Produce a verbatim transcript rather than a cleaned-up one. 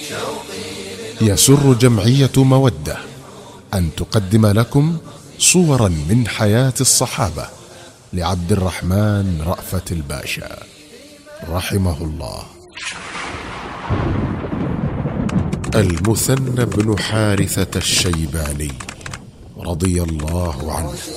يسر جمعية مودة أن تقدم لكم صورا من حياة الصحابة لعبد الرحمن رأفت الباشا رحمه الله. المثنى بن حارثة الشيباني رضي الله عنه